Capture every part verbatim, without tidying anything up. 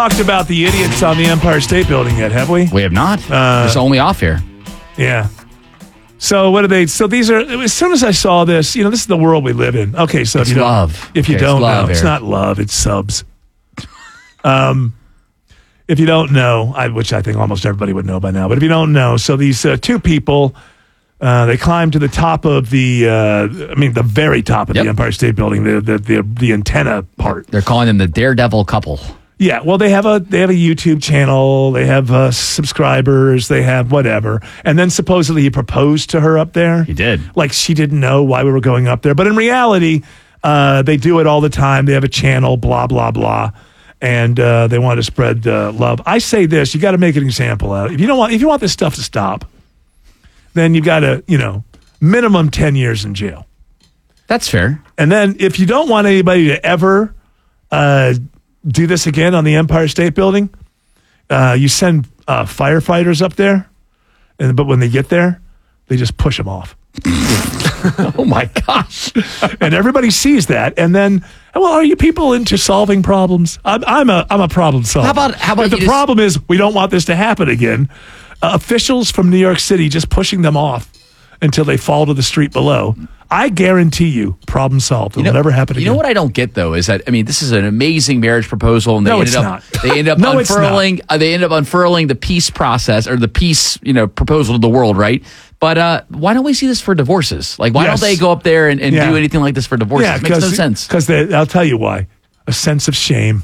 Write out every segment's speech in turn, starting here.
Talked about the idiots on the Empire State Building yet, have we? We have not. Uh, it's only off here. Yeah. So what are they? So these are. As soon as I saw this, you know, this is the world we live in. Okay, so It's if you don't, love. If you Okay, it's don't love know, it's here. not love. It's subs. Um, if you don't know, I, which I think almost everybody would know by now, but if you don't know, so these uh, two people, uh, they climbed to the top of the. Uh, I mean, the very top of Yep. the Empire State Building, the the the, the antenna part. They're calling them the Daredevil couple. Yeah, well, they have a they have a YouTube channel. They have uh, subscribers. They have whatever. And then supposedly he proposed to her up there. He did. Like she didn't know why we were going up there. But in reality, uh, they do it all the time. They have a channel, blah blah blah, and uh, they want to spread uh, love. I say this: you got to make an example out. If you don't want, if you want this stuff to stop, then you got to, you know, minimum ten years in jail. That's fair. And then if you don't want anybody to ever. Uh, do this again on the Empire State Building, uh, you send uh, firefighters up there, and but when they get there, they just push them off. Oh my gosh! And everybody sees that, and then, well, are you people into solving problems? I'm, I'm a I'm a problem solver. How about- how about But the you just- problem is we don't want this to happen again. Uh, officials from New York City just pushing them off until they fall to the street below. I guarantee you, problem solved. It'll You know, never happen again. You know what I don't get though is that I mean this is an amazing marriage proposal and they No, ended it's up not. they ended up No, it's unfurling uh, they ended up unfurling the peace process or the peace you know proposal to the world, right? But uh, why don't we see this for divorces? Like why Yes. don't they go up there and, and Yeah. do anything like this for divorces? Yeah, It makes no sense. Because I'll tell you why. A sense of shame.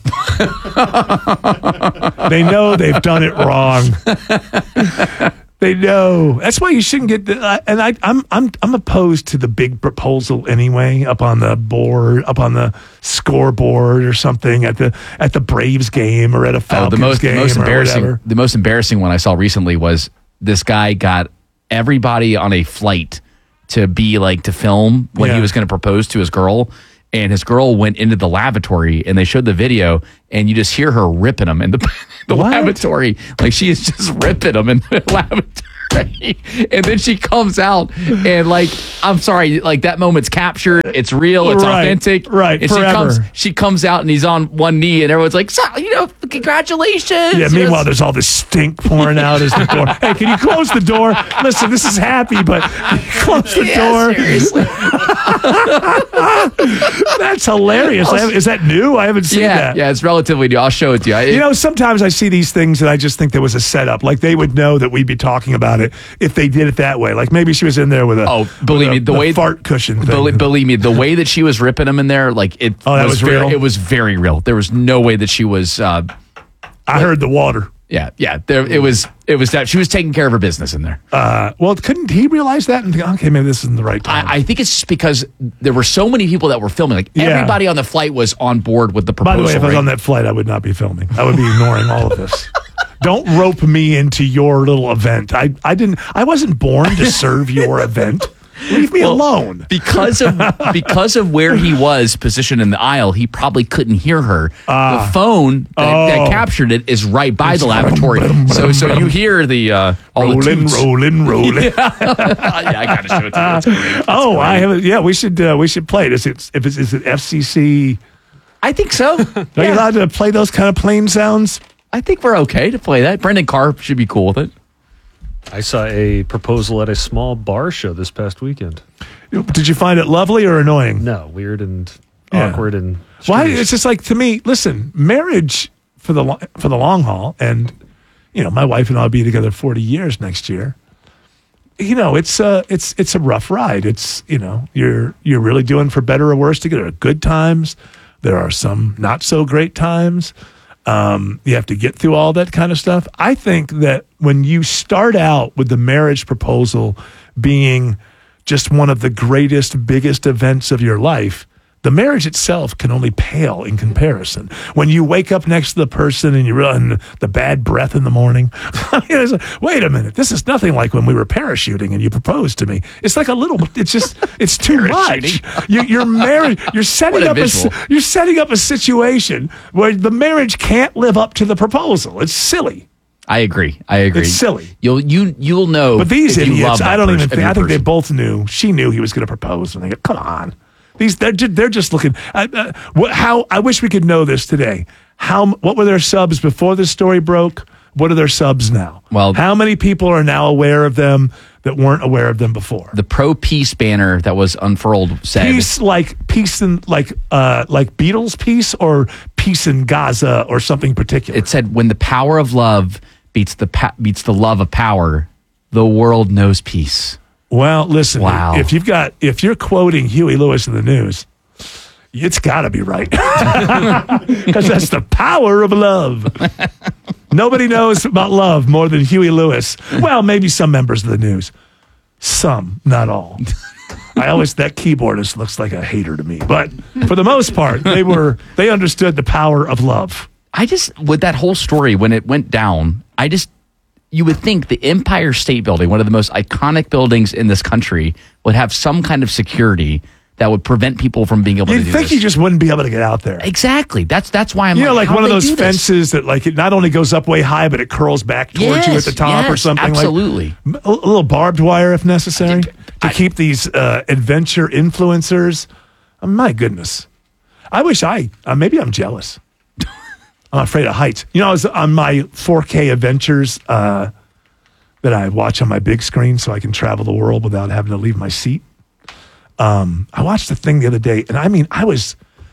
They know they've done it wrong. They know. That's why you shouldn't get. The, uh, and I, I'm, I'm, I'm opposed to the big proposal anyway. Up on the board, up on the scoreboard or something at the at the Braves game or at a Oh, Falcons the most, the game most or embarrassing whatever. the most embarrassing one I saw recently was this guy got everybody on a flight to be like to film when Yeah. he was going to propose to his girl. And his girl went into the lavatory and they showed the video and you just hear her ripping him in the, the What? lavatory. Like she is just ripping him in the lavatory. And then she comes out and like, I'm sorry, like that moment's captured. It's real. It's Right, authentic. right, And forever. she comes, she comes out and he's on one knee and everyone's like, so, you know, congratulations. Yeah, You know, meanwhile, there's all this stink pouring out as the door. Hey, can you close the door? Listen, this is happy, but can you close the yeah, door. seriously. That's hilarious. I haven't- is that new? I haven't seen Yeah, that. yeah, it's relatively new. I'll show it to you. I, You know, sometimes I see these things and I just think there was a setup. Like they would know that we'd be talking about it if they did it that way. Like maybe she was in there with a Oh, believe with me, a- the a way fart cushion thing. Believe, believe me, the way that she was ripping him in there, like it. Oh, that was very, real? It was very real. There was no way that she was. Uh, I heard the water. yeah, yeah. There, it was. It was that she was taking care of her business in there. Uh, well, couldn't he realize that and think, okay, maybe this isn't the right time? I, I think it's just because there were so many people that were filming. Like Yeah. everybody on the flight was on board with the By proposal. the way, if I was right? on that flight, I would not be filming. I would be ignoring all of this. Don't rope me into your little event. I, I didn't. I wasn't born to serve your event. Leave me Well, alone. because of because of where he was positioned in the aisle, he probably couldn't hear her. the phone that, that Oh. captured it is right by the lavatory, so so you hear the uh, all the Rolling, toots. rolling, rolling. yeah, I gotta show it to you. It's great. It's Oh, great. I have. Yeah, we should. Uh, we should play it. Is it? If it's, is it F C C? I think so. Are you Yeah. allowed to play those kind of plane sounds? I think we're okay to play that. Brendan Carr should be cool with it. I saw a proposal at a small bar show this past weekend. Did you find it lovely or annoying? No, weird and Yeah. awkward and Why? strange. It's just like to me. Listen, marriage for the lo- for the long haul, and you know, my wife and I'll be together forty years next year. You know, it's a it's it's a rough ride. It's you know, you're you're really doing for better or worse together. There are good times. There are some not so great times. Um, you have to get through all that kind of stuff. I think that when you start out with the marriage proposal being just one of the greatest, biggest events of your life, the marriage itself can only pale in comparison. When you wake up next to the person and you realize the bad breath in the morning, it's like, wait a minute, this is nothing like when we were parachuting and you proposed to me. It's like a little, it's just, it's too much. You, you're married, you're setting What a up a, visual. s- you're setting up a situation where the marriage can't live up to the proposal. It's silly. I agree. I agree. It's silly. You'll you you'll know. But these if you love idiots, that I don't person- even if think, you're I think they person. both knew. She knew he was going to propose. And they go, come on. These they're ju- they're just looking. Uh, uh, wh- how I wish we could know this today. How m- what were their subs before this story broke? What are their subs now? Well- how many people are now aware of them that weren't aware of them before? The pro peace banner that was unfurled said, Peace like peace in like uh like Beatles peace or peace in Gaza or something particular. it said, when the power of love beats the pa- beats the love of power, the world knows peace. Well, listen, Wow. if you've got if you're quoting Huey Lewis in the news, it's got to be right. Because that's the power of love. Nobody knows about love more than Huey Lewis. Well, maybe some members of the news. Some, not all. I always that keyboardist looks like a hater to me. But for the most part, they were they understood the power of love. I just, with that whole story, when it went down, I just, you would think the Empire State Building, one of the most iconic buildings in this country, would have some kind of security that would prevent people from being able You'd to do think this. you just wouldn't be able to get out there. Exactly. That's that's why I'm You know, like how'd one of they those do this? fences that, like, it not only goes up way high, but it curls back towards you at the Yes, top or yes, something. absolutely. Like a, a little barbed wire if necessary to I- keep these uh, adventure influencers. Oh, my goodness, I wish I. Uh, maybe I'm jealous. I'm afraid of heights. You know, I was on my four K adventures uh, that I watch on my big screen, so I can travel the world without having to leave my seat. Um, I watched the thing the other day, and I mean, I was,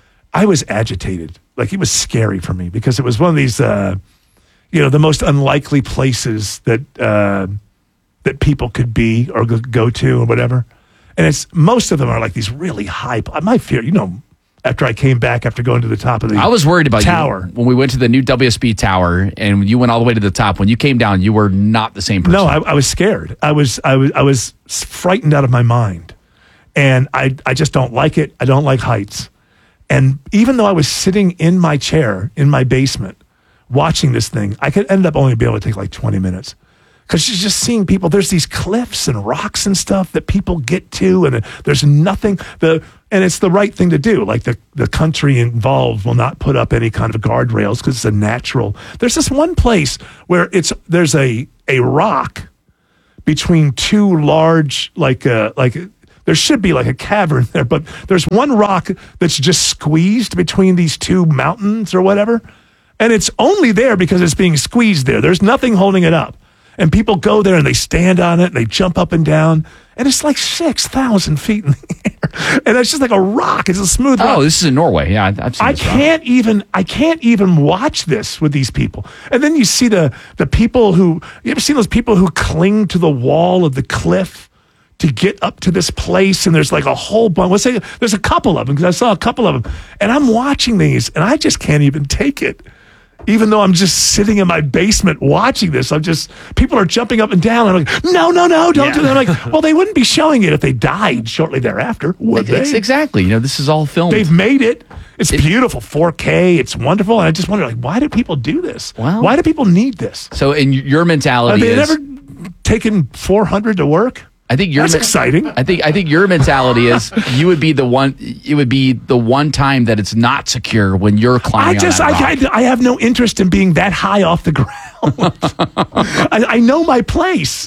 I was agitated. Like it was scary for me because it was one of these, uh, you know, the most unlikely places that uh, that people could be or go, go to or whatever. And it's most of them are like these really high. My fear, you know, after I came back after going to the top of the I was worried about tower. you when we went to the new W S B tower and you went all the way to the top. When you came down, you were not the same person. No, I, I was scared. I was, I was, I was frightened out of my mind, and I, I just don't like it. I don't like heights. And even though I was sitting in my chair in my basement watching this thing, I could end up only be able to take like twenty minutes. Because you're just seeing people, there's these cliffs and rocks and stuff that people get to, and there's nothing, the and it's the right thing to do. Like the, the country involved will not put up any kind of guardrails because it's a natural. There's this one place where it's there's a a rock between two large, like uh, like there should be like a cavern there, but there's one rock that's just squeezed between these two mountains or whatever, and it's only there because it's being squeezed there. There's nothing holding it up. And people go there and they stand on it and they jump up and down. And it's like six thousand feet in the air. And it's just like a rock. It's a smooth rock. Oh, this is in Norway. Yeah, I've I've seen I this rock. can't even I can't even watch this with these people. And then you see the the people who you ever seen those people who cling to the wall of the cliff to get up to this place, and there's like a whole bunch. Let's say there's a couple of them because I saw a couple of them, and I'm watching these and I just can't even take it. Even though I'm just sitting in my basement watching this, I'm just, people are jumping up and down. I'm like, no, no, no, don't Yeah. do that. I'm like, well, they wouldn't be showing it if they died shortly thereafter, would It's they? exactly. You know, this is all filmed. They've made it. It's beautiful, four K. It's wonderful. And I just wonder, like, why do people do this? Well- why do people need this? So, in your Have mentality they is, never taken four hundred to work? I think your That's men- exciting. I think I think your mentality is you would be the one. It would be the one time that it's not secure when you're climbing. I just, on I, that rock. I, I have no interest in being that high off the ground. I, I know my place.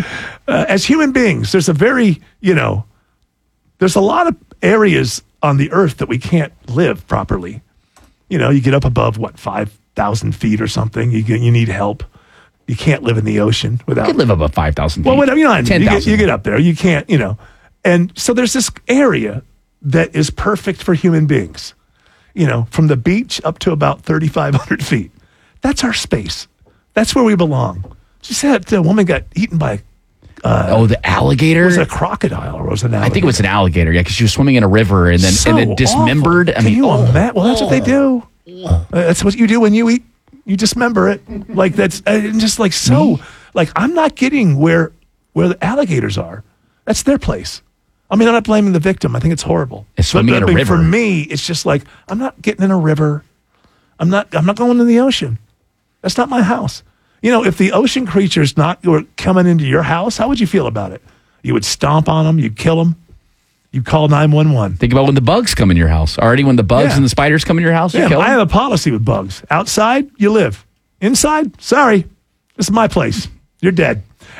Uh, as human beings, there's a very, you know, there's a lot of areas on the earth that we can't live properly. You know, you get up above, what, five thousand feet or something. You get, you need help. You can't live in the ocean without. You could live above five thousand feet. Well, whatever, you know what I mean. ten You get, thousand. you get up there, you can't, you know. And so there's this area that is perfect for human beings, you know, from the beach up to about thirty-five hundred feet. That's our space. That's where we belong. She said the woman got eaten by, oh, the alligator. was it a crocodile or was it an alligator? I think it was an alligator. Yeah, because she was swimming in a river and then So and then dismembered. awful. I mean, Can you oh, imagine? Well, that's what they do. Uh, that's what you do when you eat. You dismember it. Like that's uh, just like so. Like I'm not getting where where the alligators are. That's their place. I mean, I'm not blaming the victim. I think it's horrible. It's swimming But, in a I mean, river. For me, it's just like I'm not getting in a river. I'm not. I'm not going to the ocean. That's not my house. You know, if the ocean creatures not were coming into your house, how would you feel about it? You would stomp on them. You'd kill them. You'd call nine one one. think about when the bugs come in your house. Already, when the bugs Yeah. and the spiders come in your house, you Yeah, kill I them. have a policy with bugs. Outside, you live. Inside, sorry, this is my place. You're dead.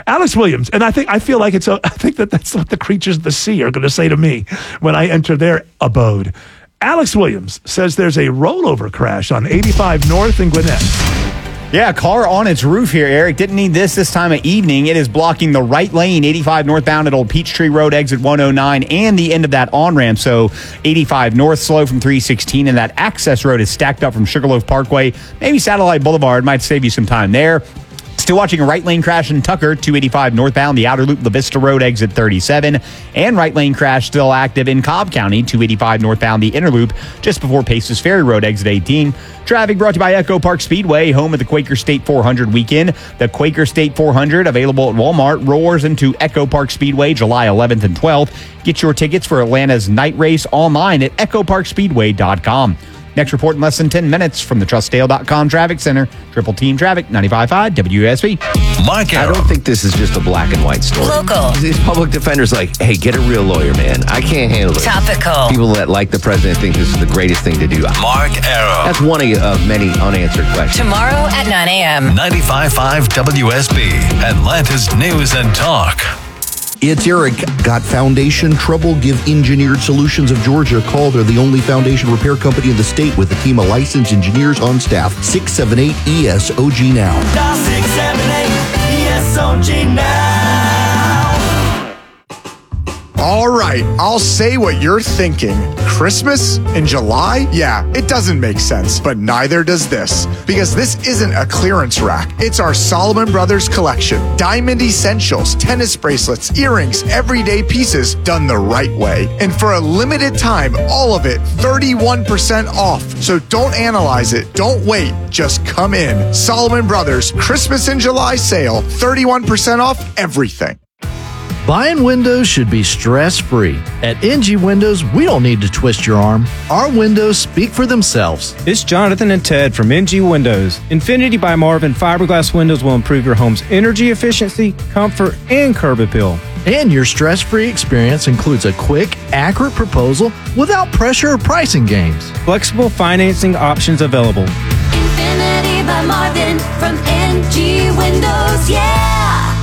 Alex Williams, and I think I feel like it's a, I think that that's what the creatures of the sea are going to say to me when I enter their abode. Alex Williams says there's a rollover crash on eighty-five North in Gwinnett. Yeah, car on its roof here, Eric. Didn't need this this time of evening. It is blocking the right lane, eighty-five northbound at Old Peachtree Road, exit one oh nine, and the end of that on-ramp. So eighty-five north slow from three sixteen, and that access road is stacked up from Sugarloaf Parkway. Maybe Satellite Boulevard might save you some time there. Still watching a right lane crash in Tucker, two eighty-five northbound, the outer loop, La Vista Road, exit thirty-seven. And right lane crash still active in Cobb County, two eighty-five northbound, the inner loop, just before Paces Ferry Road, exit eighteen. Traffic brought to you by Echo Park Speedway, home of the Quaker State four hundred weekend. The Quaker State four hundred, available at Walmart, roars into Echo Park Speedway July eleventh and twelfth. Get your tickets for Atlanta's night race online at echo park speedway dot com. Next report in less than ten minutes from the trustdale dot com Traffic Center. Triple Team Traffic, ninety-five point five W S B. Mike Arrow. I don't think this is just a black and white story. Local. These public defenders like, hey, get a real lawyer, man. I can't handle it. Topical. People that like the president think this is the greatest thing to do. Mark Arrow. That's one of, of many unanswered questions. Tomorrow at nine a.m. ninety-five point five W S B. Atlanta's News and Talk. It's Eric. Got foundation trouble? Give Engineered Solutions of Georgia a call. They're the only foundation repair company in the state with a team of licensed engineers on staff. six seven eight E S O G now. six seven eight E S O G now. All right, I'll say what you're thinking. Christmas in July? Yeah, it doesn't make sense, but neither does this. Because this isn't a clearance rack. It's our Solomon Brothers collection. Diamond essentials, tennis bracelets, earrings, everyday pieces done the right way. And for a limited time, all of it thirty-one percent off. So don't analyze it. Don't wait. Just come in. Solomon Brothers Christmas in July sale, thirty-one percent off everything. Buying windows should be stress-free. At N G Windows, we don't need to twist your arm. Our windows speak for themselves. It's Jonathan and Ted from N G Windows. Infinity by Marvin fiberglass windows will improve your home's energy efficiency, comfort, and curb appeal. And your stress-free experience includes a quick, accurate proposal without pressure or pricing games. Flexible financing options available. Infinity by Marvin from N G Windows, yeah!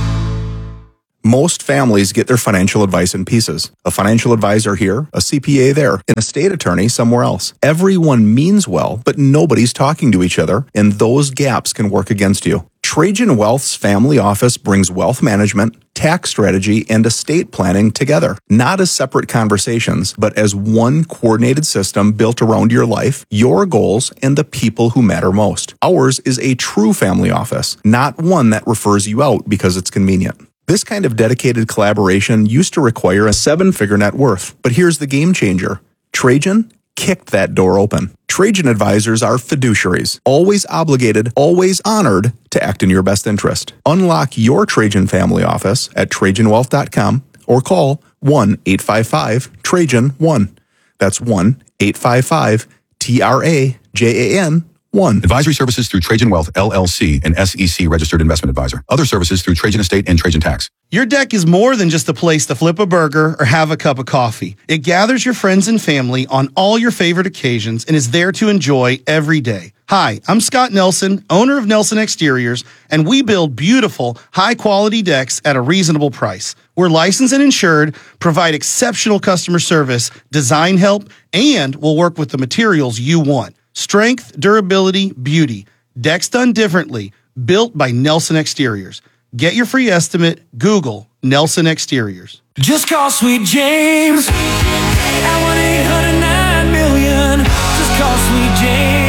Most families get their financial advice in pieces. A financial advisor here, a C P A there, and a state attorney somewhere else. Everyone means well, but nobody's talking to each other, and those gaps can work against you. Trajan Wealth's family office brings wealth management, tax strategy, and estate planning together, not as separate conversations, but as one coordinated system built around your life, your goals, and the people who matter most. Ours is a true family office, not one that refers you out because it's convenient. This kind of dedicated collaboration used to require a seven-figure net worth, but here's the game changer. Trajan kicked that door open. Trajan advisors are fiduciaries, always obligated, always honored to act in your best interest. Unlock your Trajan family office at trajan wealth dot com or call one eight five five Trajan one. That's one eight five five T R A J A N one. Advisory services through Trajan Wealth, L L C, an S E C registered investment advisor. Other services through Trajan Estate and Trajan Tax. Your deck is more than just a place to flip a burger or have a cup of coffee. It gathers your friends and family on all your favorite occasions and is there to enjoy every day. Hi, I'm Scott Nelson, owner of Nelson Exteriors, and we build beautiful, high-quality decks at a reasonable price. We're licensed and insured, provide exceptional customer service, design help, and we'll work with the materials you want. Strength, durability, beauty. Decks done differently. Built by Nelson Exteriors. Get your free estimate. Google Nelson Exteriors. Just call Sweet James at one eight hundred nine million. Just call Sweet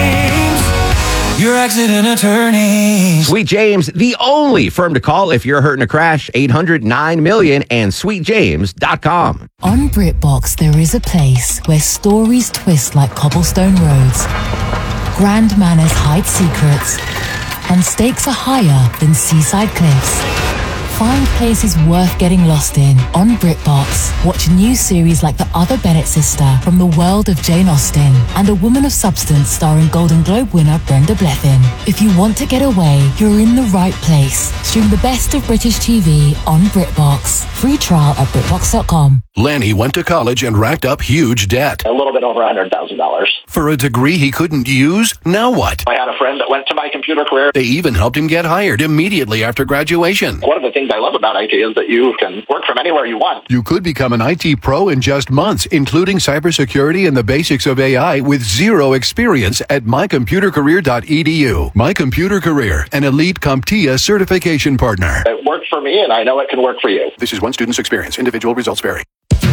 James, your accident attorney. Sweet James, the only firm to call if you're hurt in a crash. eight hundred nine million and sweet james dot com. On BritBox, there is a place where stories twist like cobblestone roads, grand manners hide secrets, and stakes are higher than seaside cliffs. Find places worth getting lost in on BritBox. Watch new series like The Other Bennett Sister from the world of Jane Austen and A Woman of Substance starring Golden Globe winner Brenda Blethyn. If you want to get away, you're in the right place. Stream the best of British T V on BritBox. Free trial at brit box dot com. Lanny went to college and racked up huge debt. A little bit over one hundred thousand dollars. For a degree he couldn't use? Now what? I had a friend that went to my computer career. They even helped him get hired immediately after graduation. One of the things things I love about I T is that you can work from anywhere you want. You could become an I T pro in just months, including cybersecurity and the basics of A I with zero experience at my computer career dot e d u. My Computer Career, an elite CompTIA certification partner. It worked for me, and I know it can work for you. This is one student's experience. Individual results vary.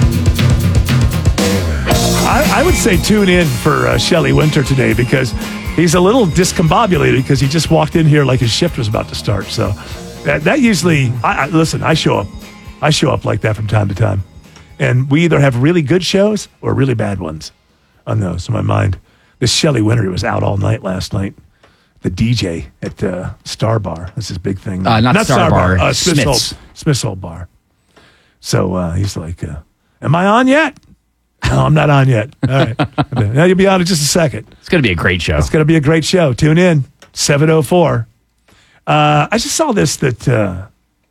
I, I would say tune in for uh, Shelley Winter today because he's a little discombobulated because he just walked in here like his shift was about to start. So that, that usually, I, I, listen, I show up. I show up like that from time to time. And we either have really good shows or really bad ones on those. In my mind, this Shelley Winter was out all night last night. The D J at uh, Star Bar. That's his big thing. Uh, not, not Star, Star Bar. Bar. Uh, Smith's, Smith's. Old, Smith's Old Bar. So uh, he's like, uh, am I on yet? No, I'm not on yet. All right. Now you'll be on in just a second. It's going to be a great show. It's going to be a great show. Tune in, seven oh four. Uh, I just saw this that uh,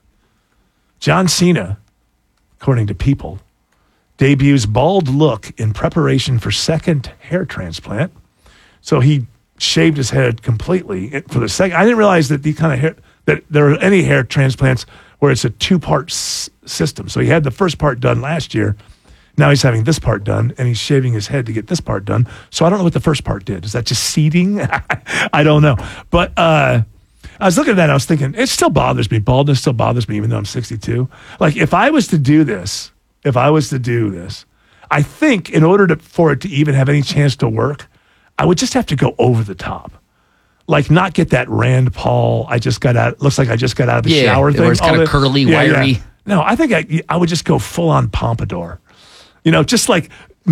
John Cena, according to People, debuts bald look in preparation for second hair transplant. So he shaved his head completely for the second. I didn't realize that the kind of hair, that there are any hair transplants where it's a two-part s- system. So he had the first part done last year. Now he's having this part done, and he's shaving his head to get this part done. So I don't know what the first part did. Is that just seeding? I don't know. But uh, I was looking at that, and I was thinking, it still bothers me. Baldness still bothers me, even though I'm sixty-two. Like, if I was to do this, if I was to do this, I think in order to, for it to even have any chance to work, I would just have to go over the top. Like, not get that Rand Paul, I just got out, looks like I just got out of the yeah, shower thing. Where it's kind of curly, yeah, wiry. Yeah. No, I think I, I would just go full-on pompadour. You know, just like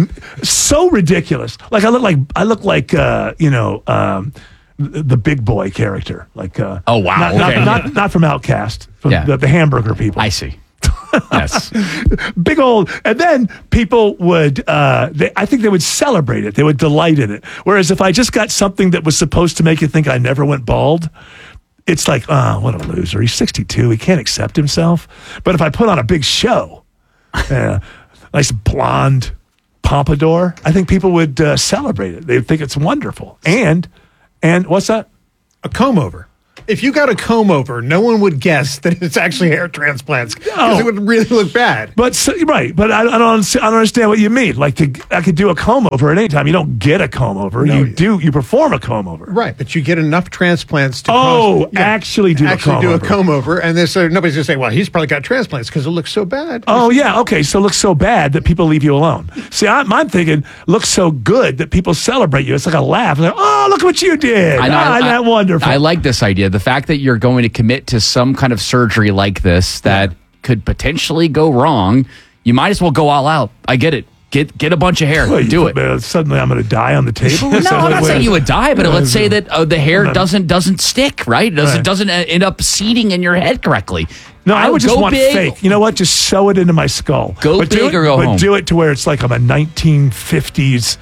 so ridiculous. Like I look like I look like uh, you know um, the, the big boy character. Like uh, oh wow, not, okay. not, not not from Outcast, from yeah. the, the hamburger people. I see. Yes, big old. And then people would, uh, they, I think they would celebrate it. They would delight in it. Whereas if I just got something that was supposed to make you think I never went bald, it's like, oh, what a loser. He's sixty-two. He can't accept himself. But if I put on a big show. Uh, nice blonde pompadour, I think people would uh, celebrate it. They'd think it's wonderful. And, and what's that? A comb over. If you got a comb over, no one would guess that it's actually hair transplants because No. it would really look bad. But so, right, but I, I don't understand, I don't understand what you mean. Like to, I could do a comb over at any time. You don't get a comb over. No, you yeah. do. You perform a comb over. Right, but you get enough transplants to Oh, cause, yeah, actually do actually a comb do over. a comb over, and then so nobody's gonna say, "Well, he's probably got transplants because it looks so bad." Oh yeah, okay. So it looks so bad that people leave you alone. See, I'm, I'm thinking looks so good that people celebrate you. It's like a laugh. Like, oh, look what you did! I know, ah, I- isn't that wonderful? I like this idea. The fact that you're going to commit to some kind of surgery like this that yeah. could potentially go wrong, you might as well go all out. I get it. Get get a bunch of hair. Well, Do you, it. Uh, suddenly I'm going to die on the table? No, I'm not saying you would die, but uh, let's say that uh, the hair not, doesn't doesn't stick, right? Doesn't right. doesn't end up seating in your head correctly. No, I would just go want big. fake. You know what? Just sew it into my skull. Go but big do it, or go but home. do it to where it's like I'm a nineteen fifties,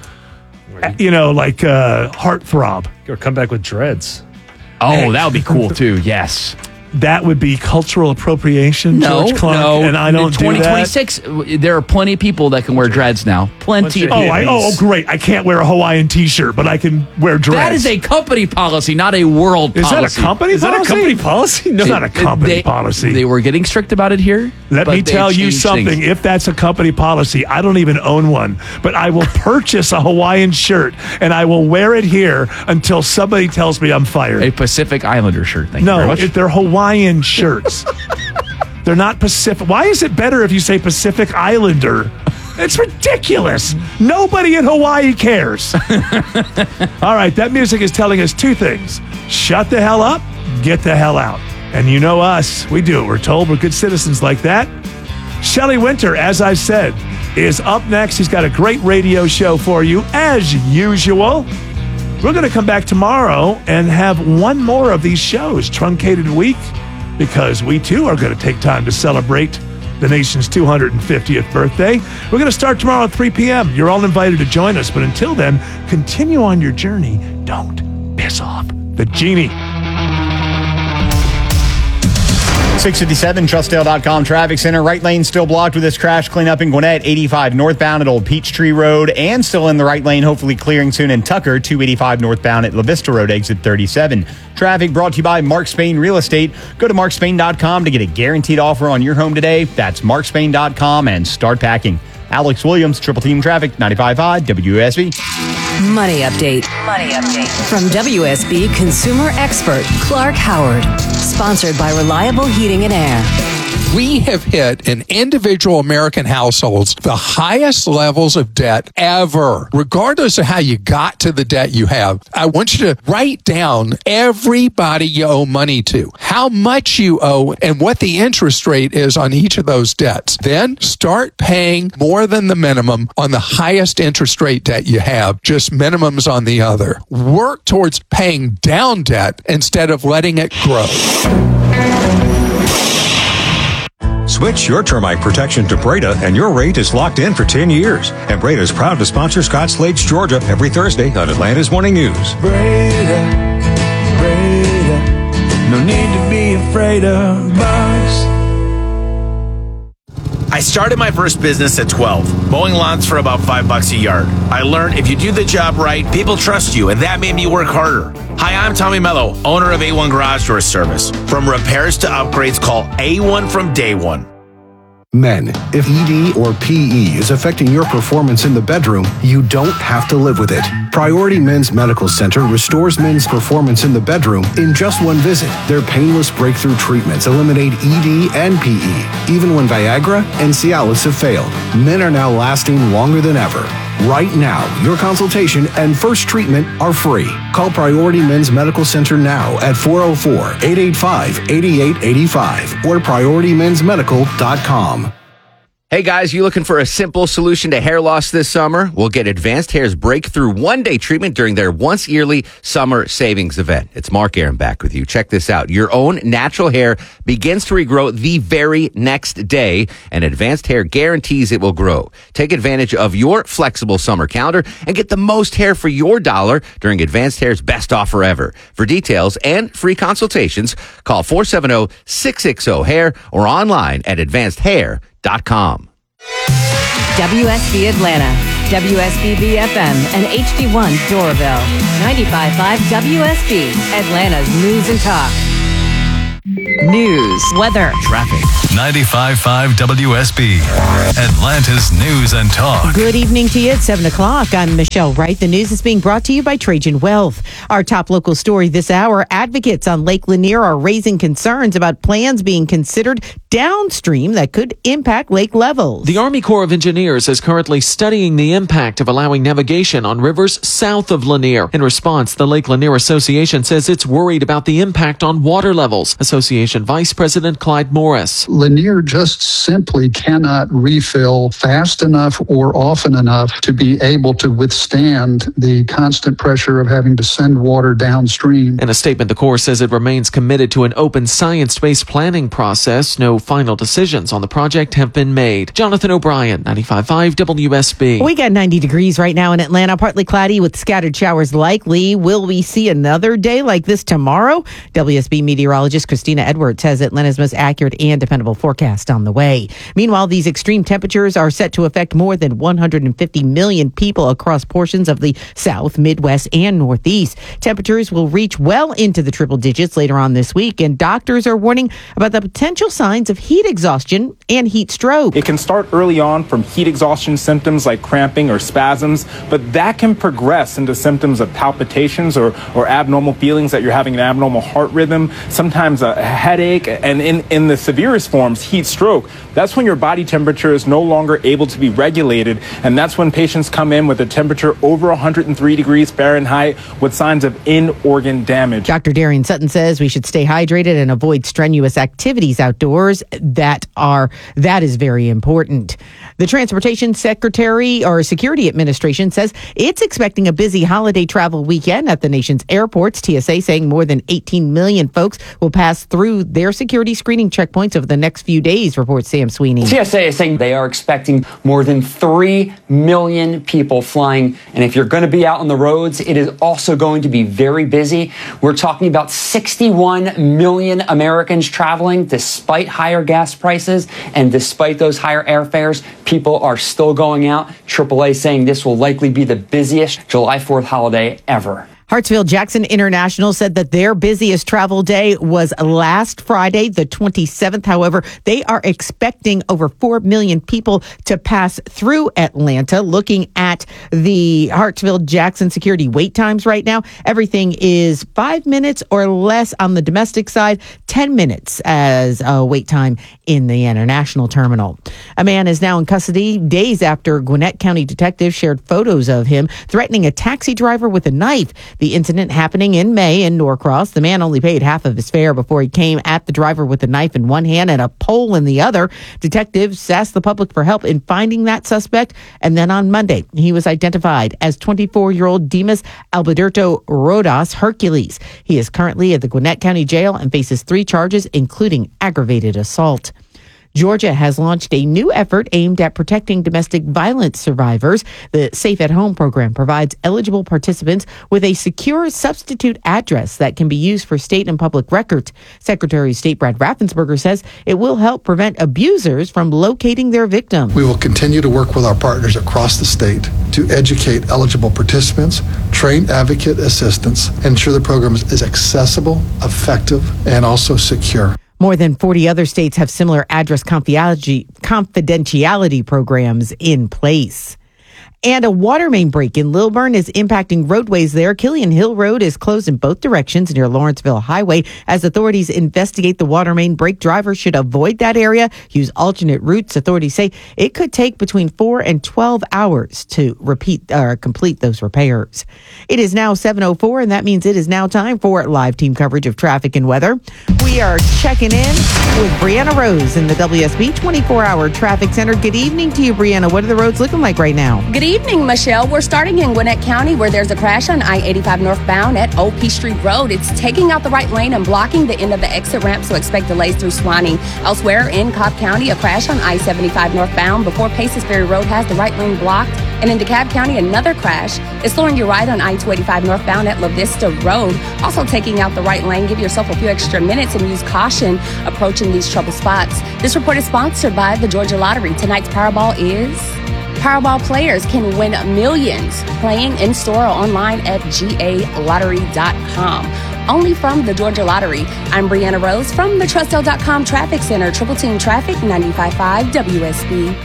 you know, like uh, heartthrob. Or come back with dreads. Oh, that would be cool too. Yes. That would be cultural appropriation, No, George Clark, no. and I don't In twenty do that. twenty-six, there are plenty of people that can wear dreads now. Plenty of Oh, people. I, oh, great! I can't wear a Hawaiian T-shirt, but I can wear dreads. That is a company policy, not a world Is policy. that a company Is policy? that a company policy? No, It's not a company they, policy. They were getting strict about it here. Let but me they tell you changed something. things. If that's a company policy, I don't even own one, but I will purchase a Hawaiian shirt and I will wear it here until somebody tells me I'm fired. A Pacific Islander shirt. Thank you very No, much. it, they're Hawaiian shirts. They're not Pacific. Why is it better if you say Pacific Islander? It's ridiculous. Nobody in Hawaii cares. All right, that music is telling us two things. Shut the hell up, get the hell out. And you know us. We do it. We're told we're good citizens like that. Shelley Winter, as I said, is up next. He's got a great radio show for you, as usual. We're going to come back tomorrow and have one more of these shows, Truncated Week, because we too are going to take time to celebrate the nation's two hundred fiftieth birthday. We're going to start tomorrow at three p.m. You're all invited to join us, but until then, continue on your journey. Don't piss off the genie. six fifty-seven, Trustdale dot com traffic center. Right lane still blocked with this crash cleanup in Gwinnett, eighty-five northbound at Old Peachtree Road, and still in the right lane, hopefully clearing soon in Tucker, two eighty-five northbound at La Vista Road, exit thirty-seven. Traffic brought to you by Mark Spain Real Estate. Go to mark spain dot com to get a guaranteed offer on your home today. That's mark spain dot com and start packing. Alex Williams, Triple Team Traffic, ninety-five point five W S B. Money update. Money update. From W S B consumer expert Clark Howard. Sponsored by Reliable Heating and Air. We have hit in individual American households the highest levels of debt ever. Regardless of how you got to the debt you have, I want you to write down everybody you owe money to, how much you owe, and what the interest rate is on each of those debts. Then start paying more than the minimum on the highest interest rate debt you have, just minimums on the other. Work towards paying down debt instead of letting it grow. Switch your termite protection to Breda, and your rate is locked in for ten years. And Breda is proud to sponsor Scott Slade's Georgia every Thursday on Atlanta's Morning News. Breda, Breda, no need to be afraid of bugs. I started my first business at twelve, mowing lawns for about five bucks a yard. I learned if you do the job right, people trust you, and that made me work harder. Hi, I'm Tommy Mello, owner of A one Garage Door Service. From repairs to upgrades, call A one from day one. Men, if E D or P E is affecting your performance in the bedroom, you don't have to live with it. Priority Men's Medical Center restores men's performance in the bedroom in just one visit. Their painless breakthrough treatments eliminate E D and P E, even when Viagra and Cialis have failed. Men are now lasting longer than ever. Right now, your consultation and first treatment are free. Call Priority Men's Medical Center now at four oh four, eight eight five, eight eight eight five or priority mens medical dot com. Hey guys, you looking for a simple solution to hair loss this summer? We'll get Advanced Hair's breakthrough one-day treatment during their once-yearly summer savings event. It's Mark Aaron back with you. Check this out. Your own natural hair begins to regrow the very next day, and Advanced Hair guarantees it will grow. Take advantage of your flexible summer calendar and get the most hair for your dollar during Advanced Hair's best offer ever. For details and free consultations, call four seven zero, six six zero, hair or online at advanced hair dot com. W S B Atlanta, W S B B F M, and H D one Doraville. ninety-five point five W S B, Atlanta's News and Talk. News, weather, traffic. ninety-five point five W S B, Atlanta's News and Talk. Good evening to you at seven o'clock. I'm Michelle Wright. The news is being brought to you by Trajan Wealth. Our top local story this hour, advocates on Lake Lanier are raising concerns about plans being considered downstream that could impact lake levels. The Army Corps of Engineers is currently studying the impact of allowing navigation on rivers south of Lanier. In response, the Lake Lanier Association says it's worried about the impact on water levels. Association Vice President Clyde Morris. Lanier just simply cannot refill fast enough or often enough to be able to withstand the constant pressure of having to send water downstream. In a statement, the Corps says it remains committed to an open science-based planning process. No final decisions on the project have been made. Jonathan O'Brien, ninety-five point five W S B. We got ninety degrees right now in Atlanta, partly cloudy with scattered showers likely. Will we see another day like this tomorrow? W S B meteorologist Christina Edwards has Atlanta's most accurate and dependable forecast on the way. Meanwhile, these extreme temperatures are set to affect more than one hundred fifty million people across portions of the South, Midwest, and Northeast. Temperatures will reach well into the triple digits later on this week, and doctors are warning about the potential signs of heat exhaustion and heat stroke. It can start early on from heat exhaustion symptoms like cramping or spasms, but that can progress into symptoms of palpitations or, or abnormal feelings that you're having an abnormal heart rhythm, sometimes a headache, and in, in the severest forms, heat stroke. That's when your body temperature is no longer able to be regulated, and that's when patients come in with a temperature over one hundred three degrees Fahrenheit with signs of in-organ damage. Doctor Darian Sutton says we should stay hydrated and avoid strenuous activities outdoors. That are that is very important. The Transportation Secretary or Security Administration says it's expecting a busy holiday travel weekend at the nation's airports. T S A saying more than eighteen million folks will pass through their security screening checkpoints over the next few days, reports Sam Sweeney. T S A is saying they are expecting more than three million people flying. And if you're going to be out on the roads, it is also going to be very busy. We're talking about sixty-one million Americans traveling despite higher gas prices and despite those higher airfares. People are still going out. triple A saying this will likely be the busiest July fourth holiday ever. Hartsfield-Jackson International said that their busiest travel day was last Friday, the twenty-seventh. However, they are expecting over four million people to pass through Atlanta. Looking at the Hartsfield-Jackson security wait times right now, everything is five minutes or less on the domestic side, ten minutes as a wait time in the international terminal. A man is now in custody days after Gwinnett County detectives shared photos of him threatening a taxi driver with a knife. The incident happening in May in Norcross. The man only paid half of his fare before he came at the driver with a knife in one hand and a pole in the other. Detectives asked the public for help in finding that suspect. And then on Monday, he was identified as twenty-four-year-old Demas Alberto Rodas Hercules. He is currently at the Gwinnett County Jail and faces three charges, including aggravated assault. Georgia has launched a new effort aimed at protecting domestic violence survivors. The Safe at Home program provides eligible participants with a secure substitute address that can be used for state and public records. Secretary of State Brad Raffensperger says it will help prevent abusers from locating their victims. We will continue to work with our partners across the state to educate eligible participants, train advocate assistants, and ensure the program is accessible, effective, and also secure. More than forty other states have similar address confidentiality, confidentiality programs in place. And a water main break in Lilburn is impacting roadways there. Killian Hill Road is closed in both directions near Lawrenceville Highway. As authorities investigate the water main break, drivers should avoid that area, use alternate routes. Authorities say it could take between four and twelve hours to repeat or uh, complete those repairs. It is now seven oh four, and that means it is now time for live team coverage of traffic and weather. We are checking in with Brianna Rose in the W S B twenty-four hour Traffic Center. Good evening to you, Brianna. What are the roads looking like right now? Good evening, Michelle. We're starting in Gwinnett County where there's a crash on I eighty-five northbound at Old Peachtree Road. It's taking out the right lane and blocking the end of the exit ramp, so expect delays through Swanee. Elsewhere in Cobb County, a crash on I seventy-five northbound before Paces Ferry Road has the right lane blocked. And in DeKalb County, another crash is slowing you right on I two eighty-five northbound at La Vista Road. Also taking out the right lane. Give yourself a few extra minutes and use caution approaching these trouble spots. This report is sponsored by the Georgia Lottery. Tonight's Powerball is... Powerball players can win millions playing in store or online at G A lottery dot com. Only from the Georgia Lottery. I'm Brianna Rose from the Trustel dot com Traffic Center. Triple Team Traffic, ninety-five point five W S B.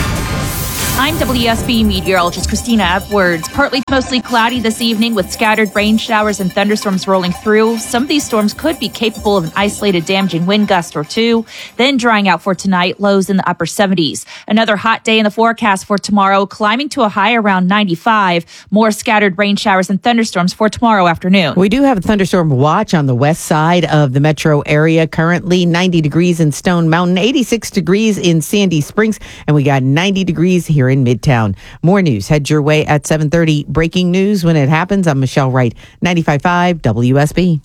I'm W S B meteorologist Christina Edwards. Partly to mostly cloudy this evening with scattered rain showers and thunderstorms rolling through. Some of these storms could be capable of an isolated damaging wind gust or two. Then drying out for tonight, lows in the upper seventies. Another hot day in the forecast for tomorrow, climbing to a high around ninety-five. More scattered rain showers and thunderstorms for tomorrow afternoon. We do have a thunderstorm watch on the west side of the metro area. Currently ninety degrees in Stone Mountain, eighty-six degrees in Sandy Springs, and we got ninety degrees here in Midtown. More news head your way at seven thirty. Breaking news when it happens. I'm Michelle Wright, ninety-five point five W S B.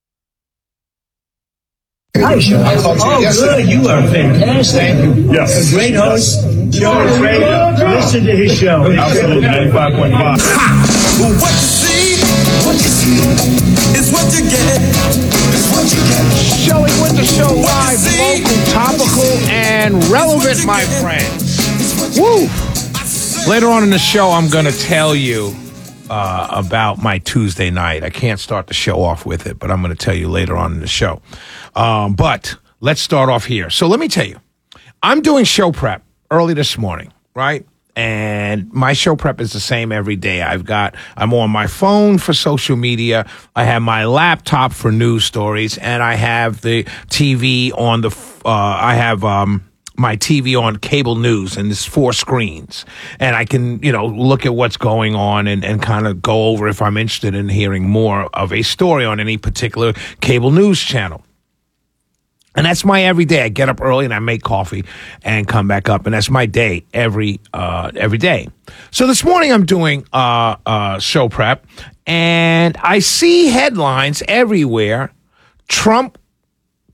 Hi, Sean. I called you oh, yesterday. Good. You are fantastic. Thank you. Yes. A great host. Sean is great. Listen to his show. Absolutely. ninety-five point five. Well, what you see, what you see is what you get. Is what you get. Shelley Winter Show live, local, topical, and relevant, my friends. Woo! Later on in the show, I'm going to tell you uh, about my Tuesday night. I can't start the show off with it, but I'm going to tell you later on in the show. Um, but let's start off here. So let me tell you, I'm doing show prep early this morning, right? And my show prep is the same every day. I've got, I'm on my phone for social media. I have my laptop for news stories, and I have the T V on the, uh, I have, um, my T V on cable news, and there's four screens, and I can, you know, look at what's going on and, and kind of go over if I'm interested in hearing more of a story on any particular cable news channel. And that's my everyday. I get up early and I make coffee and come back up, and that's my day every uh, every day. So this morning I'm doing uh, uh, show prep, and I see headlines everywhere. Trump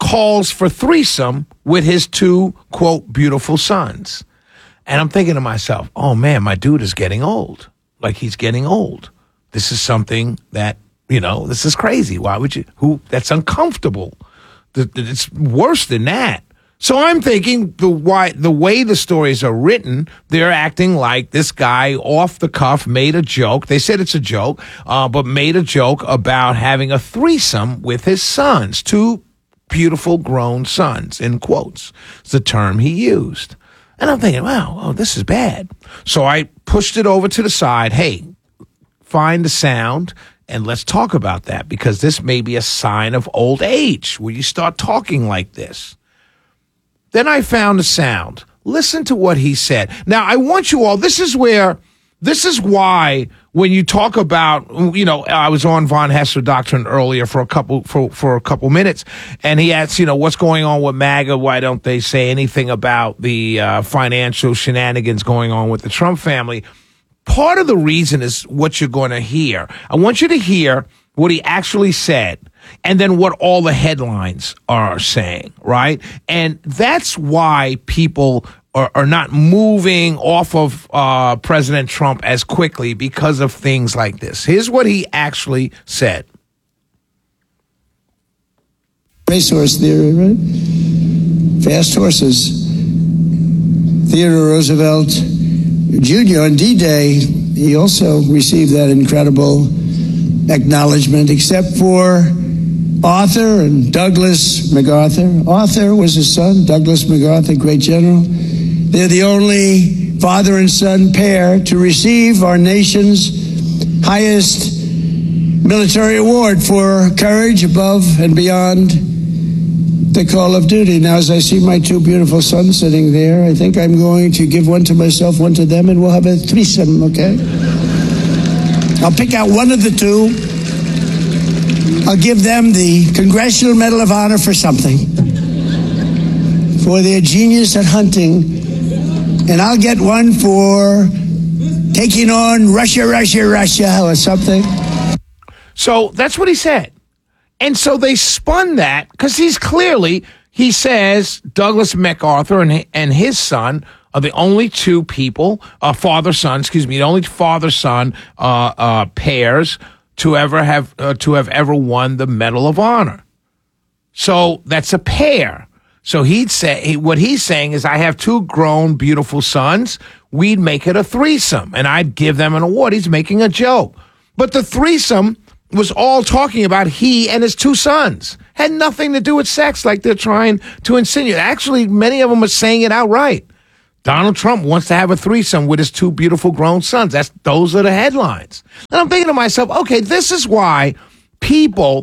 calls for threesome with his two, quote, beautiful sons. And I'm thinking to myself, oh, man, my dude is getting old. Like, he's getting old. This is something that, you know, this is crazy. Why would you? Who? That's uncomfortable. It's worse than that. So I'm thinking the why the way the stories are written, they're acting like this guy off the cuff made a joke. They said it's a joke, uh, but made a joke about having a threesome with his sons, two beautiful grown sons, in quotes. It's the term he used. And I'm thinking, wow, oh, this is bad. So I pushed it over to the side. Hey, find the sound and let's talk about that, because this may be a sign of old age where you start talking like this. Then I found a sound. Listen to what he said. Now, I want you all, this is where, this is why when you talk about, you know, I was on Von Hessler Doctrine earlier for a couple, for, for a couple minutes, and he asked, you know, what's going on with MAGA? Why don't they say anything about the uh, financial shenanigans going on with the Trump family? Part of the reason is what you're going to hear. I want you to hear what he actually said, and then what all the headlines are saying, right? And that's why people are, are not moving off of uh, President Trump as quickly, because of things like this. Here's what he actually said. Racehorse theory, right? Fast horses. Theodore Roosevelt Junior on D-Day, he also received that incredible acknowledgement, except for Arthur and Douglas MacArthur. Arthur was his son, Douglas MacArthur, great general. They're the only father and son pair to receive our nation's highest military award for courage above and beyond the call of duty. Now, as I see my two beautiful sons sitting there, I think I'm going to give one to myself, one to them, and we'll have a threesome, okay? I'll pick out one of the two. I'll give them the Congressional Medal of Honor for something, for their genius at hunting. And I'll get one for taking on Russia, Russia, Russia, or something. So that's what he said. And so they spun that, because he's clearly, he says Douglas MacArthur and, and his son are the only two people, uh, father-son, excuse me, the only father-son uh, uh, pairs to ever have uh, to have ever won the Medal of Honor. So that's a pair. So he'd say, what he's saying is, I have two grown, beautiful sons. We'd make it a threesome, and I'd give them an award. He's making a joke. But the threesome was all talking about he and his two sons. Had nothing to do with sex like they're trying to insinuate. Actually, many of them are saying it outright. Donald Trump wants to have a threesome with his two beautiful grown sons. That's those are the headlines. And I'm thinking to myself, okay, this is why people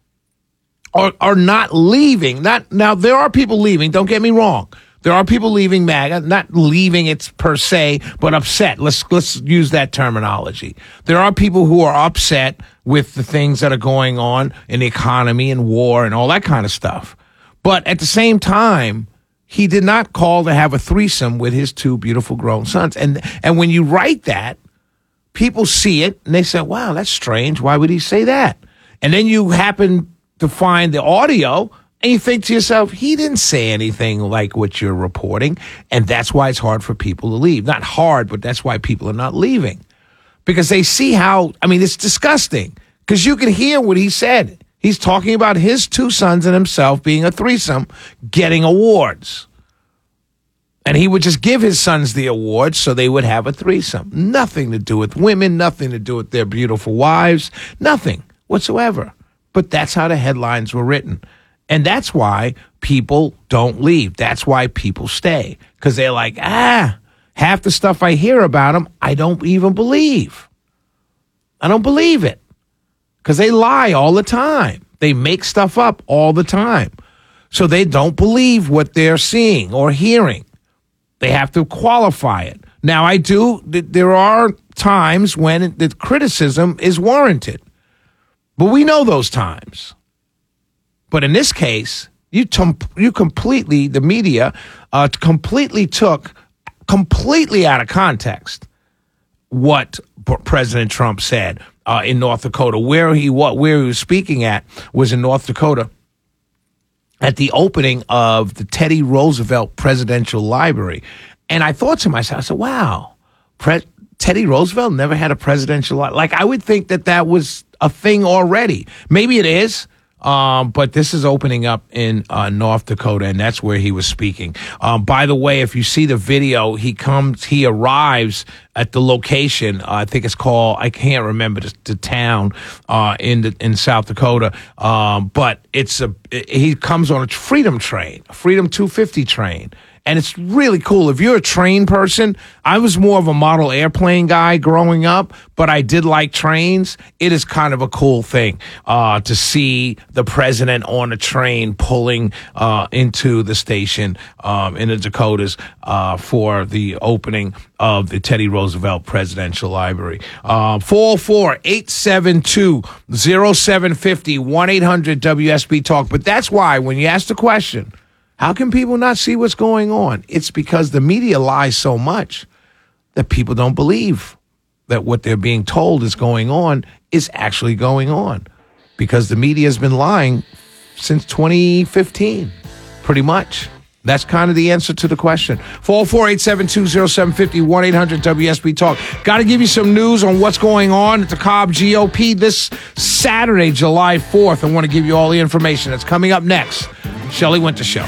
are are not leaving. Not now, there are people leaving, don't get me wrong. There are people leaving MAGA, not leaving it per se, but upset. Let's let's use that terminology. There are people who are upset with the things that are going on in the economy and war and all that kind of stuff. But at the same time, he did not call to have a threesome with his two beautiful grown sons. And and when you write that, people see it and they say, wow, that's strange. Why would he say that? And then you happen to find the audio and you think to yourself, he didn't say anything like what you're reporting. And that's why it's hard for people to leave. Not hard, but that's why people are not leaving. Because they see how, I mean, it's disgusting. Because you can hear what he said. He's talking about his two sons and himself being a threesome, getting awards. And he would just give his sons the awards so they would have a threesome. Nothing to do with women, nothing to do with their beautiful wives, nothing whatsoever. But that's how the headlines were written. And that's why people don't leave. That's why people stay. Because they're like, ah, half the stuff I hear about them, I don't even believe. I don't believe it. Because they lie all the time. They make stuff up all the time. So they don't believe what they're seeing or hearing. They have to qualify it. Now, I do, there are times when the criticism is warranted. But we know those times. But in this case, you tum- you completely, the media uh, completely took, completely out of context, what P- President Trump said uh, in North Dakota. Where he what where he was speaking at was in North Dakota. at the opening of the Teddy Roosevelt Presidential Library. And I thought to myself, I said, wow, Pre- Teddy Roosevelt never had a presidential library. Like, I would think that that was a thing already. Maybe it is. Um, but this is opening up in uh, North Dakota, and that's where he was speaking. Um, by the way, if you see the video, he comes, he arrives at the location. Uh, I think it's called, I can't remember the, the town uh, in the, in South Dakota, um, but it's a. He comes on a Freedom train, a Freedom two fifty train. And it's really cool. If you're a train person, I was more of a model airplane guy growing up, but I did like trains. It is kind of a cool thing uh, to see the president on a train pulling uh, into the station um, in the Dakotas uh, for the opening of the Teddy Roosevelt Presidential Library. Uh, four oh four, eight seven two, oh seven five oh, one eight hundred W S B Talk. But that's why when you ask the question, how can people not see what's going on? It's because the media lies so much that people don't believe that what they're being told is going on is actually going on. Because the media has been lying since twenty fifteen, pretty much. That's kind of the answer to the question. four oh four, eight seven two, oh seven five oh, one eight hundred W S B Talk. Got to give you some news on what's going on at the Cobb G O P this Saturday, July fourth. I want to give you all the information that's coming up next. Shelley Winter Show.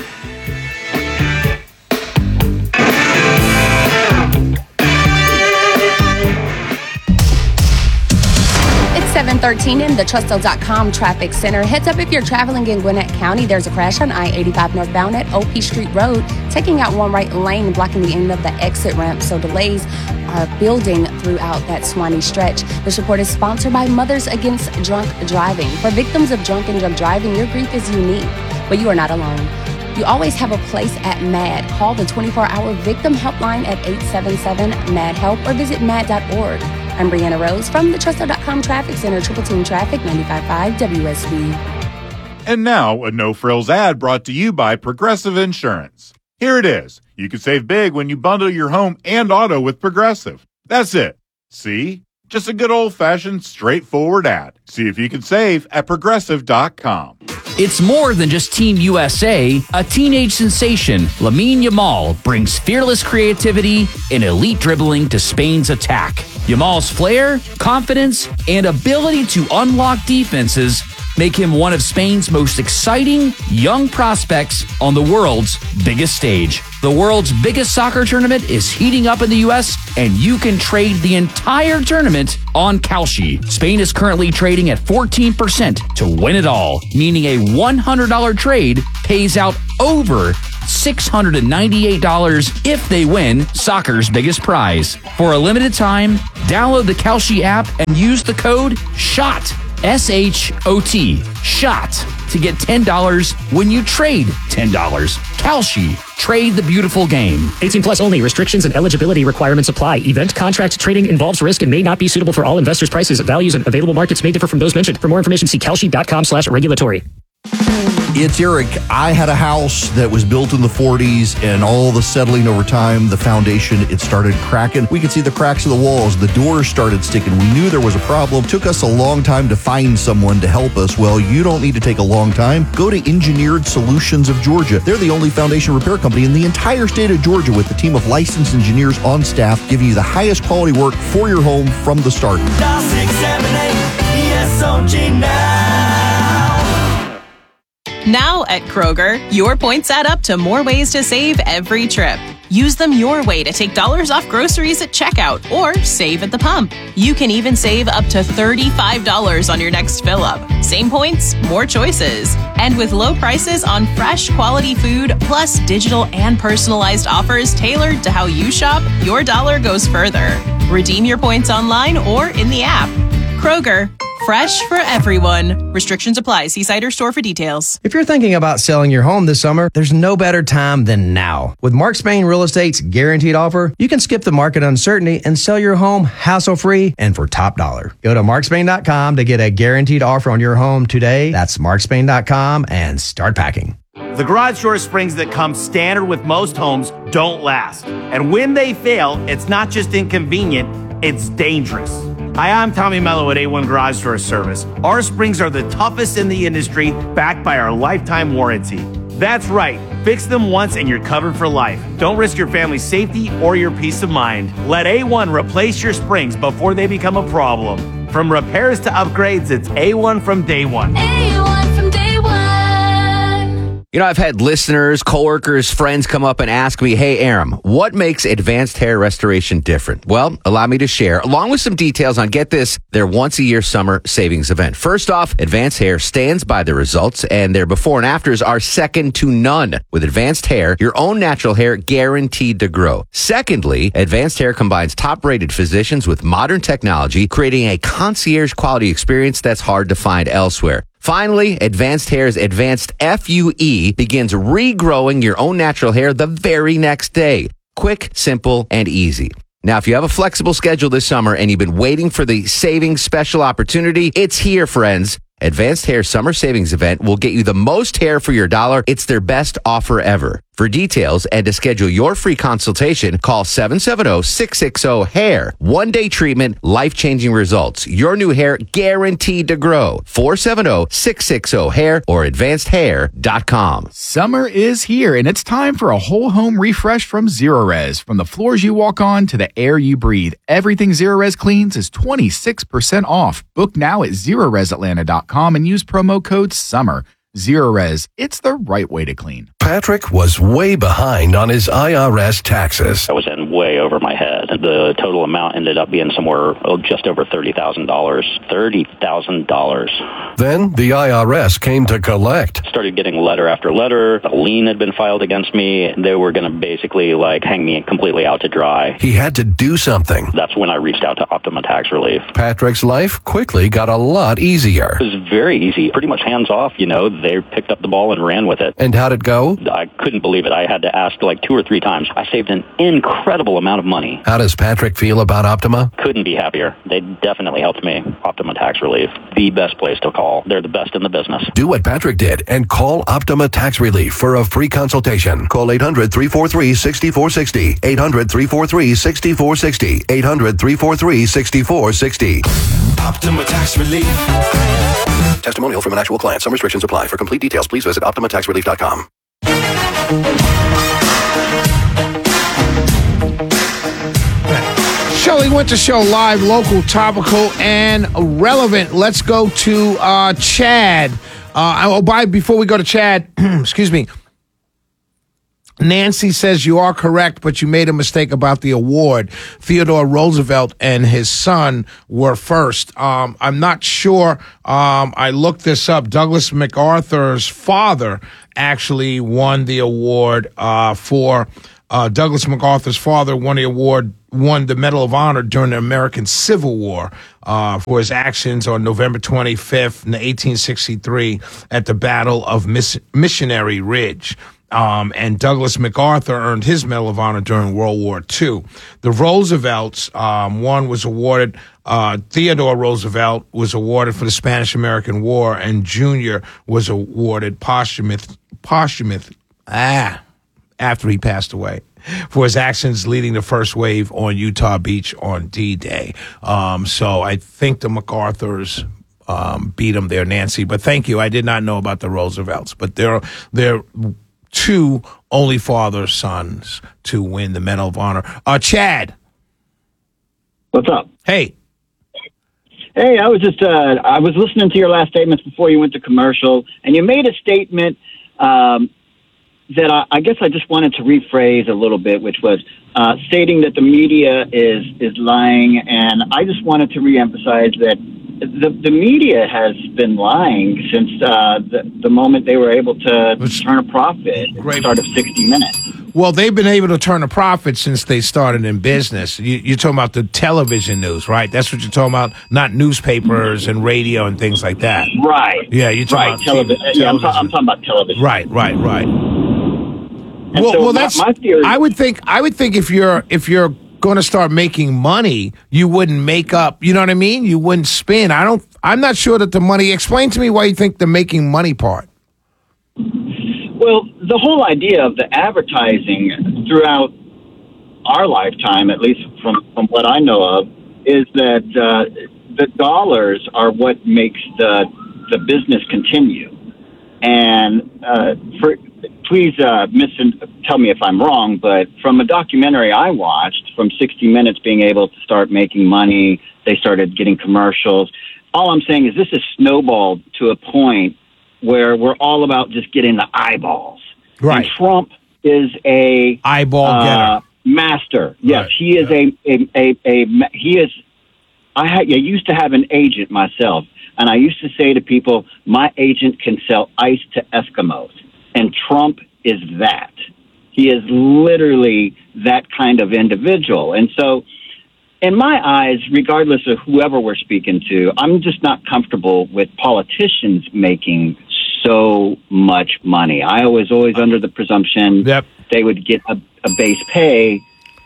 seven thirteen in the Trusto dot com traffic center. Heads up if you're traveling in Gwinnett County. There's a crash on I eighty-five northbound at O P Street Road, taking out one right lane, blocking the end of the exit ramp. So delays are building throughout that Swanee stretch. This report is sponsored by Mothers Against Drunk Driving. For victims of drunk and drug driving, your grief is unique, but you are not alone. You always have a place at MAD. Call the twenty-four hour victim helpline at eight seven seven, M A D HELP or visit mad dot org. I'm Brianna Rose from the Trusto dot com Traffic Center, Triple Team Traffic, ninety-five point five W S B. And now, a no-frills ad brought to you by Progressive Insurance. Here it is. You can save big when you bundle your home and auto with Progressive. That's it. See? Just a good old-fashioned, straightforward ad. See if you can save at Progressive dot com. It's more than just Team U S A. A teenage sensation, Lamine Yamal, brings fearless creativity and elite dribbling to Spain's attack. Yamal's flair, confidence, and ability to unlock defenses make him one of Spain's most exciting young prospects on the world's biggest stage. The world's biggest soccer tournament is heating up in the U S, and you can trade the entire tournament on Kalshi. Spain is currently trading at fourteen percent to win it all, meaning a one hundred dollars trade pays out over six hundred ninety-eight dollars if they win soccer's biggest prize. For a limited time, download the Kalshi app and use the code SHOT, S H O T, SHOT, to get ten dollars when you trade ten dollars. Kalshi, trade the beautiful game. eighteen plus only. Restrictions and eligibility requirements apply. Event contract trading involves risk and may not be suitable for all investors. Prices, values, and available markets may differ from those mentioned. For more information, see kalshi dot com slash regulatory. It's Eric. I had a house that was built in the forties, and all the settling over time, the foundation, it started cracking. We could see the cracks of the walls. The doors started sticking. We knew there was a problem. Took us a long time to find someone to help us. Well, you don't need to take a long time. Go to Engineered Solutions of Georgia. They're the only foundation repair company in the entire state of Georgia with a team of licensed engineers on staff giving you the highest quality work for your home from the start. Dial six seven eight E S O G now. Now at Kroger, your points add up to more ways to save every trip. Use them your way to take dollars off groceries at checkout or save at the pump. You can even save up to thirty-five dollars on your next fill up. Same points, more choices. And with low prices on fresh quality food, plus digital and personalized offers tailored to how you shop, your dollar goes further. Redeem your points online or in the app. Kroger, fresh for everyone. Restrictions apply. See site or store for details. If you're thinking about selling your home this summer, there's no better time than now. With Mark Spain Real Estate's guaranteed offer, you can skip the market uncertainty and sell your home hassle-free and for top dollar. Go to mark spain dot com to get a guaranteed offer on your home today. That's mark spain dot com and start packing. The garage door springs that come standard with most homes don't last. And when they fail, it's not just inconvenient, it's dangerous. Hi, I'm Tommy Mello at A one Garage Door Service. Our springs are the toughest in the industry, backed by our lifetime warranty. That's right. Fix them once and you're covered for life. Don't risk your family's safety or your peace of mind. Let A one replace your springs before they become a problem. From repairs to upgrades, it's A one from day one. A one from day one. You know, I've had listeners, coworkers, friends come up and ask me, hey, Aram, what makes Advanced Hair Restoration different? Well, allow me to share, along with some details on, get this, their once-a-year summer savings event. First off, Advanced Hair stands by the results, and their before and afters are second to none. With Advanced Hair, your own natural hair guaranteed to grow. Secondly, Advanced Hair combines top-rated physicians with modern technology, creating a concierge-quality experience that's hard to find elsewhere. Finally, Advanced Hair's Advanced F U E begins regrowing your own natural hair the very next day. Quick, simple, and easy. Now, if you have a flexible schedule this summer and you've been waiting for the savings special opportunity, it's here, friends. Advanced Hair Summer Savings Event will get you the most hair for your dollar. It's their best offer ever. For details and to schedule your free consultation, call seven seven zero, six six zero, hair. One-day treatment, life-changing results. Your new hair guaranteed to grow. four seven zero, six six zero, hair or advanced hair dot com. Summer is here, and it's time for a whole home refresh from Zerorez. From the floors you walk on to the air you breathe, everything Zerorez cleans is twenty-six percent off. Book now at Zerorez Atlanta dot com and use promo code SUMMER. Zerorez, it's the right way to clean. Patrick was way behind on his I R S taxes. I was in way over my head. The total amount ended up being somewhere oh, just over thirty thousand dollars. thirty thousand dollars. Then the I R S came to collect. Started getting letter after letter. A lien had been filed against me. They were going to basically like hang me completely out to dry. He had to do something. That's when I reached out to Optima Tax Relief. Patrick's life quickly got a lot easier. It was very easy. Pretty much hands off, you know. They picked up the ball and ran with it. And how'd it go? I couldn't believe it. I had to ask like two or three times. I saved an incredible amount of money. How does Patrick feel about Optima? Couldn't be happier. They definitely helped me. Optima Tax Relief, the best place to call. They're the best in the business. Do what Patrick did and call Optima Tax Relief for a free consultation. Call eight hundred, three four three, six four six zero. eight hundred, three four three, six four six zero. eight hundred, three four three, six four six zero. Optima Tax Relief. Testimonial from an actual client. Some restrictions apply. For complete details, please visit optima tax relief dot com. Shelley Winter Show, live, local, topical, and relevant. Let's go to uh, Chad. Uh, oh, by before we go to Chad, excuse me. Nancy says you are correct, but you made a mistake about the award. Theodore Roosevelt and his son were first. Um, I'm not sure. Um, I looked this up. Douglas MacArthur's father actually won the award uh, for uh, Douglas MacArthur's father won the award, won the Medal of Honor during the American Civil War uh, for his actions on November twenty-fifth, in eighteen sixty-three, at the Battle of Miss- Missionary Ridge. Um, and Douglas MacArthur earned his Medal of Honor during World War Two. The Roosevelts, um, one was awarded, uh, Theodore Roosevelt was awarded for the Spanish-American War, and Junior was awarded posthumous, posthumous, ah, after he passed away, for his actions leading the first wave on Utah Beach on D-Day. Um, so I think the MacArthurs um, beat them there, Nancy. But thank you. I did not know about the Roosevelts, but they're they're two only father sons to win the Medal of Honor. Uh, Chad. What's up? Hey. Hey, I was just, uh, I was listening to your last statements before you went to commercial, and you made a statement um, that I, I guess I just wanted to rephrase a little bit, which was uh, stating that the media is, is lying, and I just wanted to reemphasize that The, the media has been lying since uh, the, the moment they were able to turn a profit at the start of sixty minutes. Well, they've been able to turn a profit since they started in business. You, you're talking about the television news, right? That's what you're talking about, not newspapers and radio and things like that. Right. Yeah, you're talking right. about Televi- television. Yeah, I'm, ta- I'm talking about television. Right, right, right. And well, so well, my- that's. my theory- I would think. I would think if you're if you're going to start making money, you wouldn't make up. You know what I mean? You wouldn't spin. I don't. I'm not sure that the money. Explain to me why you think the making money part. Well, the whole idea of the advertising throughout our lifetime, at least from, from what I know of, is that uh, the dollars are what makes the the business continue. And uh, for, please uh, miss tell me if I'm wrong, but from a documentary I watched, from sixty minutes being able to start making money, they started getting commercials. All I'm saying is this is snowballed to a point where we're all about just getting the eyeballs. Right. And Trump is a eyeball uh, getter. Master. Yes, Right. he is a, a, a, a, he is, I, ha- I used to have an agent myself, and I used to say to people, my agent can sell ice to Eskimos. And Trump is that. He is literally that kind of individual. And so, in my eyes, regardless of whoever we're speaking to, I'm just not comfortable with politicians making so much money. I was always under the presumption yep. they would get a, a base pay,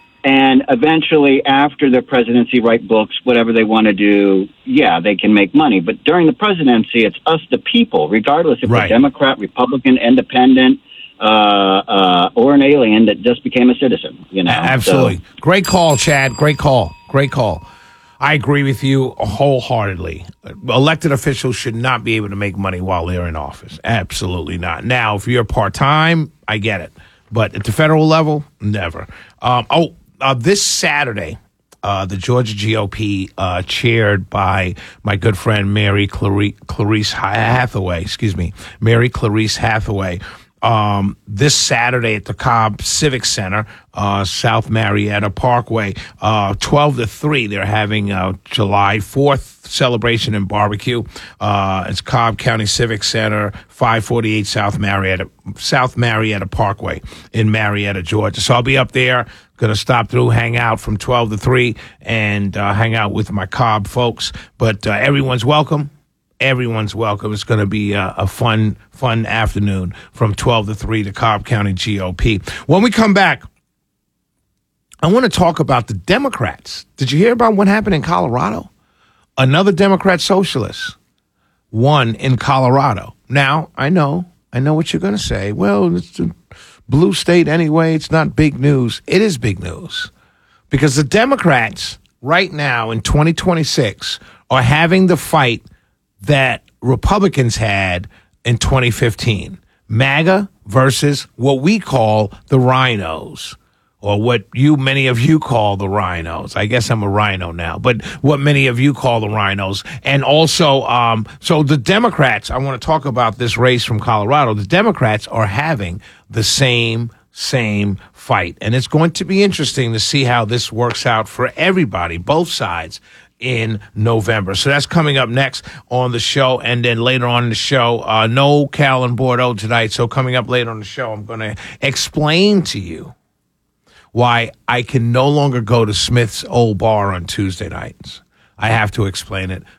and eventually, after their presidency, write books, whatever they want to do, yeah, they can make money. But during the presidency, it's us, the people, regardless if Right. they're Democrat, Republican, Independent, uh, uh, or an alien that just became a citizen. You know, Absolutely. So, Great call, Chad. Great call. Great call. I agree with you wholeheartedly. Elected officials should not be able to make money while they're in office. Absolutely not. Now, if you're part-time, I get it. But at the federal level, never. Um, oh, uh, this Saturday, uh, the Georgia G O P, uh, chaired by my good friend Mary Clarice, Clarice Hathaway, excuse me, Mary Clarice Hathaway, Um, this Saturday at the Cobb Civic Center, uh, South Marietta Parkway, uh, twelve to three, they're having uh, July fourth celebration and barbecue. Uh, it's Cobb County Civic Center, five forty-eight South Marietta, South Marietta Parkway in Marietta, Georgia. So I'll be up there, going to stop through, hang out from twelve to three, and uh, hang out with my Cobb folks. But uh, everyone's welcome. Everyone's welcome. It's going to be a, a fun, fun afternoon from twelve to three to Cobb County G O P. When we come back, I want to talk about the Democrats. Did you hear about what happened in Colorado? Another Democrat socialist won in Colorado. Now, I know, I know what you're going to say. Well, it's a blue state anyway. It's not big news. It is big news because the Democrats right now in twenty twenty-six are having the fight that Republicans had in twenty fifteen. MAGA versus what we call the rhinos, or what you, many of you call the rhinos. I guess I'm a rhino now, but what many of you call the rhinos. And also, um, so the Democrats, I want to talk about this race from Colorado. The Democrats are having the same same fight. And it's going to be interesting to see how this works out for everybody, both sides, in November. So that's coming up next on the show. And then later on in the show, uh, no Cal and Bordeaux tonight. So coming up later on the show, I'm going to explain to you why I can no longer go to Smith's Old Bar on Tuesday nights. I have to explain it